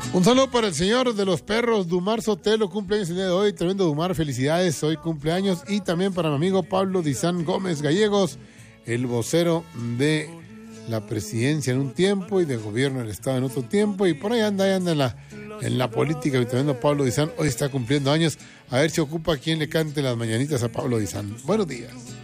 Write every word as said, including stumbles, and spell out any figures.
Un saludo para el señor de los perros, Dumar Sotelo, cumpleaños el día de hoy. Tremendo Dumar, felicidades, hoy cumpleaños. Y también para mi amigo Pablo Dizán Gómez Gallegos, el vocero de la presidencia en un tiempo y de gobierno del Estado en otro tiempo. Y por ahí anda, ahí anda en la, en la política. Y tremendo Pablo Dizán, hoy está cumpliendo años. A ver si ocupa quien le cante las mañanitas a Pablo Dizán. Buenos días.